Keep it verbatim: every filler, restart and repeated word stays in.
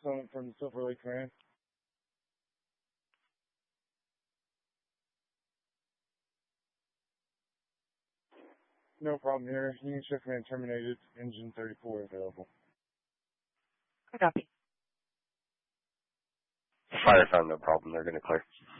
Summit from the Silver Lake Command. No problem here. Union Shift Command terminated. Engine thirty-four available. I copy. Fire found no problem. They're going to clear.